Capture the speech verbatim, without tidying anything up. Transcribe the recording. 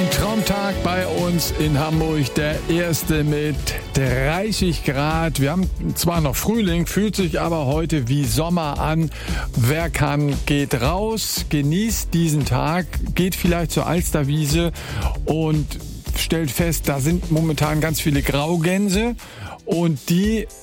Traumtag bei uns in Hamburg, der erste mit dreißig Grad. Wir haben zwar noch Frühling, fühlt sich aber heute wie Sommer an. Wer kann, geht raus, genießt diesen Tag, geht vielleicht zur Alsterwiese und stellt fest, da sind momentan ganz viele Graugänse und die